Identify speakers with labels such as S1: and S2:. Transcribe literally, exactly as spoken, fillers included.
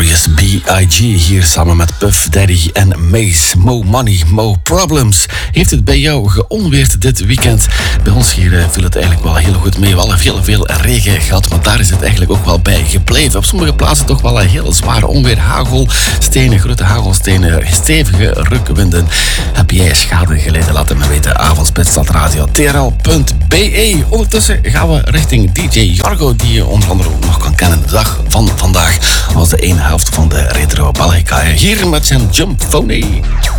S1: Notorious B I G hier samen met Puff Daddy en Mace. Mo Money, Mo Problems. Heeft het bij jou geonweerd dit weekend? Bij ons hier uh, viel het eigenlijk wel heel goed mee. We hadden veel, veel regen gehad, maar daar is het eigenlijk ook wel bij gebleven. Op sommige plaatsen toch wel een heel zware onweer. Hagel, stenen, grote hagelstenen, stevige rukwinden. Heb jij schade geleden? Laat het me weten. avondspits.radio t r l punt b e. Ondertussen gaan we richting D J Jargo, die je onder andere ook nog kan kennen de dag van vandaag als de ene helft van de Retro Belgica. Hier met zijn Jump Phony.